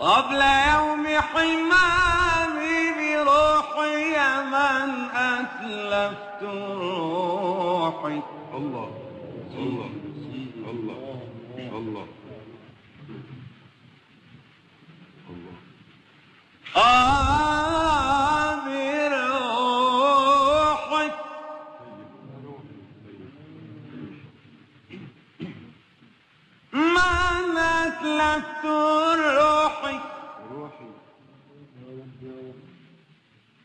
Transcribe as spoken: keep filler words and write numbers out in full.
قبل يوم حمامي بروحي من أتلفت روحي. الله الله الله الله الله آه بروحي من أتلفت روحي